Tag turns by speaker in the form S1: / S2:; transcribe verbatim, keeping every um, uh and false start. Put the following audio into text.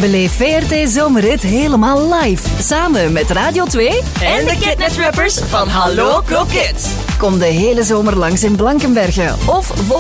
S1: Beleef V R T Zomerrit helemaal live. Samen met Radio twee
S2: en de Kidnet-rappers van Hallo Kroket.
S1: Kom de hele zomer langs in Blankenberge of volg